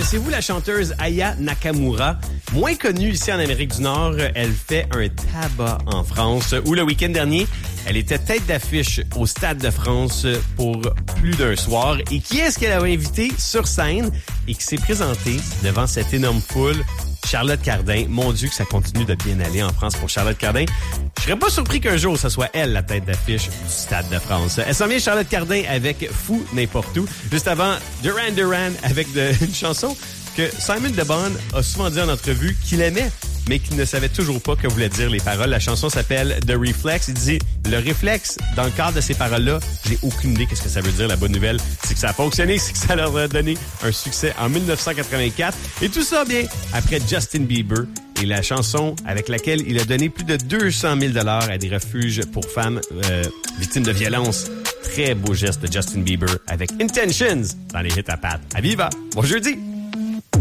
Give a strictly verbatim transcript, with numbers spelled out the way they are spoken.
Connaissez-vous la chanteuse Aya Nakamura? Moins connue ici en Amérique du Nord, elle fait un tabac en France, où le week-end dernier, elle était tête d'affiche au Stade de France pour plus d'un soir. Et qui est-ce qu'elle avait invité sur scène et qui s'est présenté devant cette énorme foule? Charlotte Cardin. Mon Dieu que ça continue de bien aller en France pour Charlotte Cardin. Je serais pas surpris qu'un jour, ce soit elle la tête d'affiche du Stade de France. Elle s'en vient, Charlotte Cardin, avec Fou n'importe où. Juste avant, Duran Duran avec de, une chanson que Simon DeBon a souvent dit en entrevue qu'il aimait, mais qu'il ne savait toujours pas que voulaient dire les paroles. La chanson s'appelle The Reflex. Il dit, le réflexe, dans le cadre de ces paroles-là, j'ai aucune idée qu'est-ce que ça veut dire. La bonne nouvelle, c'est que ça a fonctionné, c'est que ça leur a donné un succès en dix-neuf cent quatre-vingt-quatre. Et tout ça, bien, après Justin Bieber et la chanson avec laquelle il a donné plus de deux cent mille dollars à des refuges pour femmes euh, victimes de violences. Très beau geste de Justin Bieber avec Intentions dans les hits à Pat. À viva! Bon jeudi!